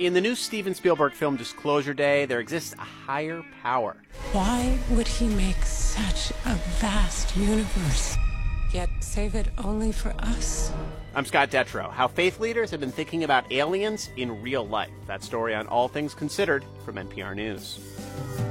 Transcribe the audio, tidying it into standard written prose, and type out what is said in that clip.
In the new Steven Spielberg film Disclosure Day, there exists a higher power. Why would he make such a vast universe, yet save it only for us? I'm Scott Detrow. How faith leaders have been thinking about aliens in real life. That story on All Things Considered from NPR News.